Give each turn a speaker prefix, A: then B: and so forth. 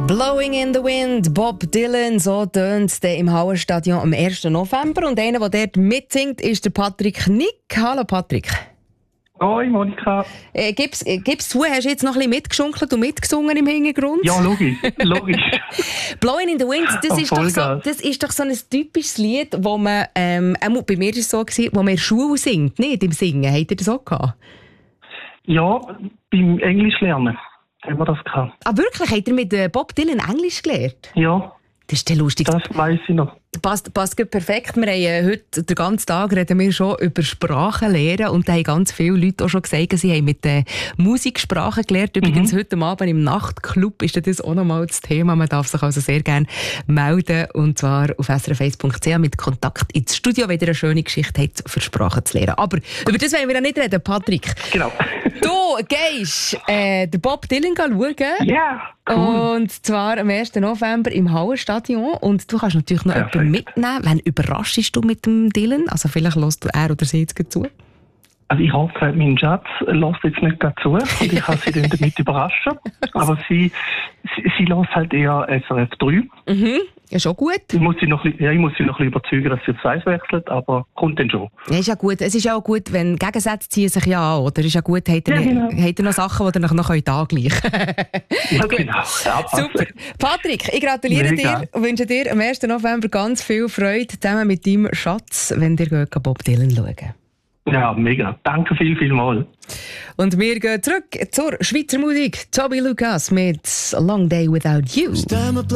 A: Blowing in the Wind, Bob Dylan, so tönt es im Hauerstadion am 1. November. Und einer, der dort mitsingt, ist der Patrick Nick. Hallo Patrick.
B: Hoi Monika.
A: Gib's zu, hast du jetzt noch ein bisschen mitgeschunkelt und mitgesungen im Hintergrund?
B: Ja, logisch.
A: Blowing in the Wind, das ist doch so ein typisches Lied, wo man, bei mir war es so, wo man in der Schule singt, nicht im Singen. Habt ihr das auch gehabt?
B: Ja, beim Englisch lernen haben wir das gehabt.
A: Ah, wirklich? Habt ihr mit Bob Dylan Englisch gelernt?
B: Ja.
A: Das ist der lustig.
B: Das weiss ich noch.
A: Passt perfekt. Wir haben heute den ganzen Tag reden wir schon über Sprachenlernen und da haben ganz viele Leute auch schon gesagt, sie haben mit Musiksprachen gelernt. Übrigens heute Abend im Nachtclub ist das auch nochmal das Thema. Man darf sich also sehr gerne melden und zwar auf srf1.ch mit Kontakt ins Studio, wenn ihr eine schöne Geschichte habt, für Sprachen zu lernen. Aber über das wollen wir ja nicht reden, Patrick.
B: Genau.
A: Du gehst den Bob Dylan schauen.
B: Ja, cool.
A: Und zwar am 1. November im Hauerstadion. Und du kannst natürlich noch jemanden mitnehmen. Wann überraschst du mit dem Dylan? Also vielleicht hörst du er oder sie jetzt zu.
B: Also ich hoffe, mein Schatz lässt jetzt nicht dazu und ich kann sie dann damit überraschen. Aber sie lässt halt eher SRF 3.
A: Mhm. Ist auch gut.
B: Ich muss sie noch ein bisschen überzeugen, dass sie aufs Eis wechselt, aber kommt dann schon.
A: Ja, ist ja gut. Es ist auch gut, wenn Gegensätze ziehen sich ja an, oder? Ist ja gut, habt ihr noch Sachen, die ihr noch angleichen könnt.
B: Ja, genau.
A: Super. Patrick, ich gratuliere dir und wünsche dir am 1. November ganz viel Freude zusammen mit deinem Schatz, wenn ihr Bob Dylan schaut.
B: Ja, mega. Danke vielmals.
A: Und wir gehen zurück zur Schweizer Musik. Toby Lucas mit A Long Day Without You.